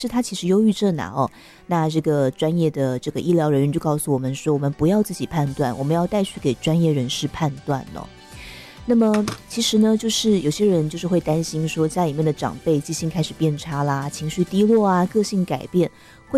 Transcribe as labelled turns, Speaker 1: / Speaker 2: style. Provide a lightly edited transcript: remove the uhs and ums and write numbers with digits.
Speaker 1: 是他其实忧郁症啊那这个专业的这个医疗人员就告诉我们说，我们不要自己判断，我们要带去给专业人士判断那么其实呢，就是有些人就是会担心说，家里面的长辈记性开始变差啦，情绪低落啊，个性改变，